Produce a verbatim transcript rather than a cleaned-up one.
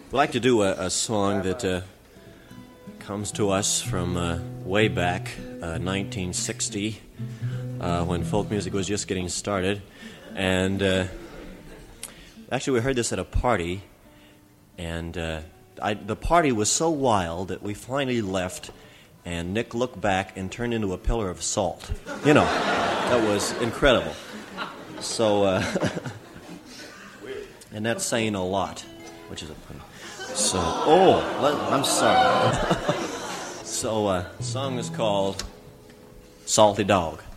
We'd like to do a, a song that uh, comes to us from uh, way back, uh, nineteen sixty, uh, when folk music was just getting started. And uh, actually, we heard this at a party, and uh, I, the party was so wild that we finally left, and Nick looked back and turned into a pillar of salt. You know, that was incredible. So, uh, and that's saying a lot, which is a pun. So, oh, let, I'm sorry. So, uh, the song is called Salty Dog.